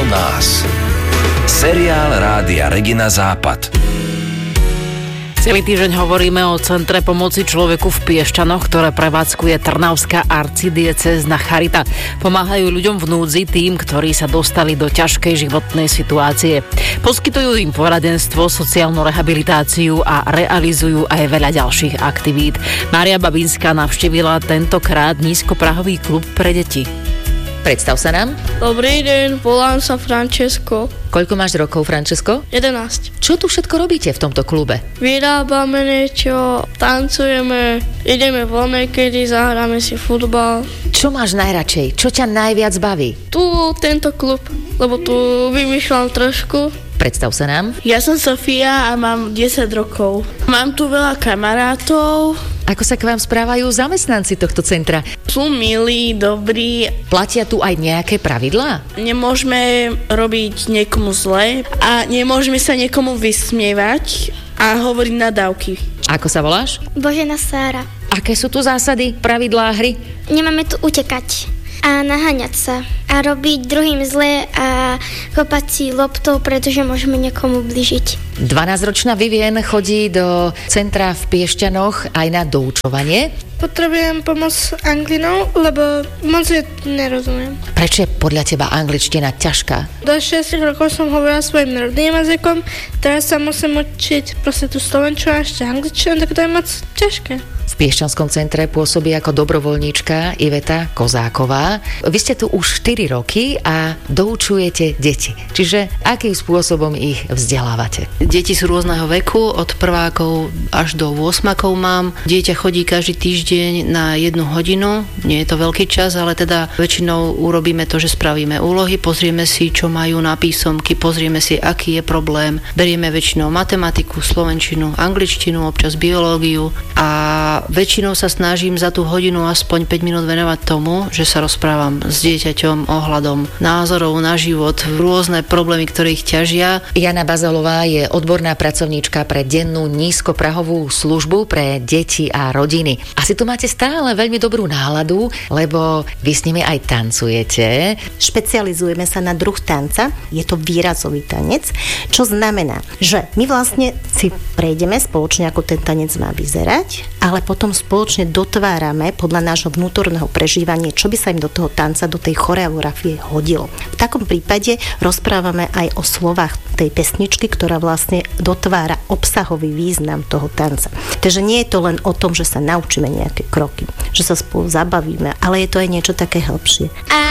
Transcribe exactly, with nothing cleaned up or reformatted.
Okolo nás. Seriál Rádia Regina Západ. Celý týždeň hovoríme o Centre pomoci človeku v Piešťanoch, ktoré prevádzkuje Trnavská arcidiecézna charita. Pomáhajú ľuďom v núdzi, tým, ktorí sa dostali do ťažkej životnej situácie. Poskytujú im poradenstvo, sociálnu rehabilitáciu a realizujú aj veľa ďalších aktivít. Mária Babinská navštívila tentokrát nízkoprahový klub pre deti. Predstav sa nám. Dobrý deň, volám sa Francesco. Koľko máš rokov, Francesco? jedenásť. Čo tu všetko robíte v tomto klube? Vyrábame niečo, tancujeme, ideme voľné, kedy zahráme si futbal. Čo máš najradšej? Čo ťa najviac baví? Tu tento klub, lebo tu vymýšľam trošku. Predstav sa nám. Ja som Sofia a mám desať rokov. Mám tu veľa kamarátov. Ako sa k vám správajú zamestnanci tohto centra? Sú milí, dobrí. Platia tu aj nejaké pravidlá? Nemôžeme robiť niekomu zle a nemôžeme sa niekomu vysmievať a hovoriť nadávky. Ako sa voláš? Božena Sára. Aké sú tu zásady, pravidlá hry? Nemáme tu utekať a naháňať sa a robiť druhým zle a kopať si loptou, pretože môžeme niekomu blížiť. dvanásťročná Vivien chodí do centra v Piešťanoch aj na doučovanie. Potrebujem pomoc anglinou, lebo moc je nerozumiem. Prečo je podľa teba angličtina ťažká? Do šesť rokov som hovorila svojim rodným jazykom, teraz sa musím učiť proste tú slovenčinu a ešte angličtinu, tak to je moc ťažké. V Piešťanskom centre pôsobí ako dobrovoľníčka Iveta Kozáková. Vy ste tu už štyri roky a doučujete deti. Čiže akým spôsobom ich vzdelávate? Deti sú rôzneho veku, od prvákov až do ôsmakov mám. Dieťa chodí každý týždeň na jednu hodinu. Nie je to veľký čas, ale teda väčšinou urobíme to, že spravíme úlohy, pozrieme si, čo majú na písomky, pozrieme si, aký je problém. Berieme väčšinou matematiku, slovenčinu, angličtinu, občas biológiu a väčšinou sa snažím za tú hodinu aspoň päť minút venovať tomu, že sa rozprávam s dieťaťom ohľadom názorov na život, rôzne problémy, ktoré ich ťažia. Jana Bazalová je odborná pracovníčka pre dennú nízkoprahovú službu pre deti a rodiny. Asi tu máte stále veľmi dobrú náladu, lebo vy s nimi aj tancujete. Špecializujeme sa na druh tanca, je to výrazový tanec, čo znamená, že my vlastne si prejdeme spoločne, ako ten tanec má vyzerať, ale potom spoločne dotvárame podľa nášho vnútorného prežívania, čo by sa im do toho tanca, do tej choreografie hodilo. V takom prípade rozprávame aj o slovách tej pesničky, ktorá vlastne dotvára obsahový význam toho tanca. Takže nie je to len o tom, že sa naučíme nejaké kroky, že sa spolu zabavíme, ale je to aj niečo také hĺbšie. A